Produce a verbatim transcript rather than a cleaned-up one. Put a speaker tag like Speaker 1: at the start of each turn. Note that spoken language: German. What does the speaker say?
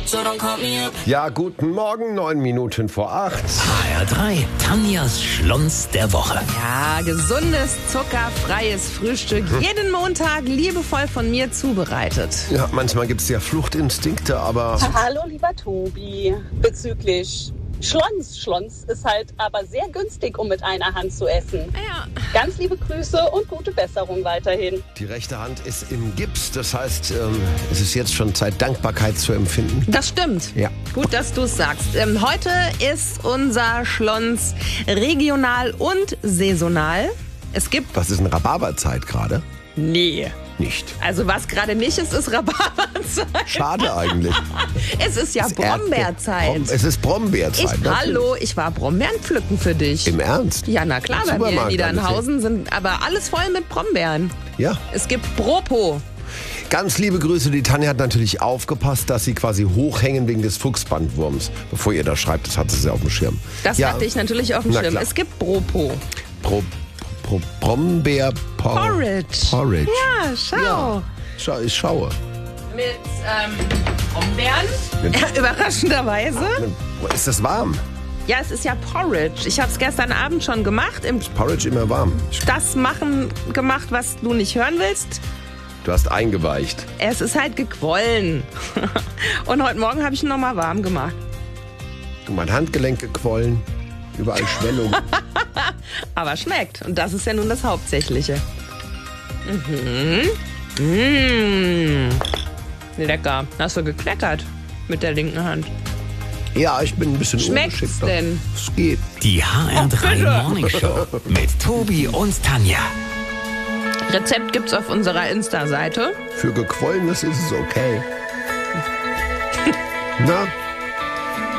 Speaker 1: so don't call me up.
Speaker 2: Ja, guten Morgen, neun Minuten vor acht.
Speaker 3: H R drei, Tanjas Schlons der Woche.
Speaker 4: Ja, gesundes, zuckerfreies Frühstück. Jeden Montag liebevoll von mir zubereitet.
Speaker 2: Ja, manchmal gibt es ja Fluchtinstinkte, aber...
Speaker 5: Hallo, lieber Tobi. Bezüglich Schlons. Schlons ist halt aber sehr günstig, um mit einer Hand zu essen.
Speaker 4: Ja.
Speaker 5: Ganz liebe Grüße und gute Besserung weiterhin.
Speaker 2: Die rechte Hand ist im Gips, das heißt, ähm, es ist jetzt schon Zeit, Dankbarkeit zu empfinden.
Speaker 4: Das stimmt.
Speaker 2: Ja.
Speaker 4: Gut, dass du es sagst. Ähm, heute ist unser Schlons regional und saisonal. Es gibt...
Speaker 2: Was ist eine Rhabarberzeit gerade?
Speaker 4: Nee.
Speaker 2: Nicht.
Speaker 4: Also was gerade nicht ist, ist Rhabarberzeit.
Speaker 2: Schade eigentlich.
Speaker 4: Es ist ja
Speaker 2: Es ist Erdbe-
Speaker 4: Brombeerzeit.
Speaker 2: Brom- Es ist Brombeerzeit.
Speaker 4: Ich,
Speaker 2: natürlich.
Speaker 4: hallo, ich war Brombeeren pflücken für dich.
Speaker 2: Im Ernst?
Speaker 4: Ja, na klar,
Speaker 2: Im
Speaker 4: bei mir in
Speaker 2: Supermarkt
Speaker 4: Niedernhausen sind aber alles voll mit Brombeeren.
Speaker 2: Ja.
Speaker 4: Es gibt Propo.
Speaker 2: Ganz liebe Grüße. Die Tanja hat natürlich aufgepasst, dass sie quasi hochhängen wegen des Fuchsbandwurms. Bevor ihr das schreibt, das hat sie ja auf dem Schirm.
Speaker 4: Das
Speaker 2: ja.
Speaker 4: hatte ich natürlich auf dem
Speaker 2: Na
Speaker 4: Schirm.
Speaker 2: klar.
Speaker 4: Es gibt Propo.
Speaker 2: Pro, Pro, Brombeer Por-
Speaker 4: Porridge.
Speaker 2: Porridge.
Speaker 4: Ja, schau.
Speaker 2: Ja. Schau, ich schaue.
Speaker 4: Mit ähm, Brombeeren.
Speaker 2: Mit-
Speaker 4: Ja, überraschenderweise.
Speaker 2: Ist das warm?
Speaker 4: Ja, es ist ja Porridge. Ich habe es gestern Abend schon gemacht. Im
Speaker 2: Porridge immer warm.
Speaker 4: das machen gemacht, was du nicht hören willst.
Speaker 2: Du hast eingeweicht.
Speaker 4: Es ist halt gequollen. Und heute Morgen habe ich ihn nochmal warm gemacht.
Speaker 2: Mein Handgelenk gequollen. Überall Schwellung.
Speaker 4: Aber schmeckt. Und das ist ja nun das Hauptsächliche. Mhm. Mmh. Lecker. Hast du gekleckert mit der linken Hand.
Speaker 2: Ja, ich bin ein bisschen
Speaker 4: Schmeckt's
Speaker 2: ungeschickt.
Speaker 4: denn?
Speaker 2: Es geht.
Speaker 3: Die H R drei
Speaker 4: bitte.
Speaker 3: Morning Show mit Tobi und Tanja.
Speaker 4: Rezept gibt's auf unserer Insta-Seite.
Speaker 2: Für Gequollenes ist es okay. Na?